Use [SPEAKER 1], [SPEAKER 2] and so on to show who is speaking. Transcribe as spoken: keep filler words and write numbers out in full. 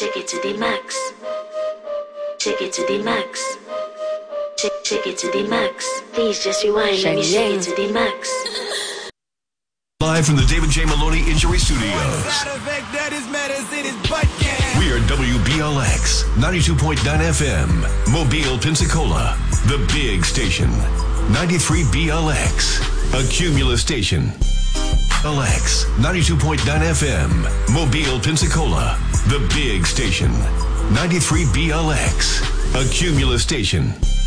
[SPEAKER 1] Take it to the max. Take it to the max. Take, take it to the max. Please just rewind. Let me shake it to the max.
[SPEAKER 2] Live from the David J. Maloney Injury Studios. We are W B L X ninety-two point nine F M, Mobile, Pensacola, the big station. ninety-three B L X, a Cumulus station. L X ninety-two point nine F M, Mobile, Pensacola, the big station. ninety-three B L X, a Cumulus station.